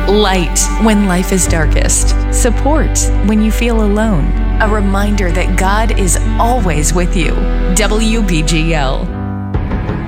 Light when life is darkest. Support when you feel alone. A reminder that God is always with you. WBGL.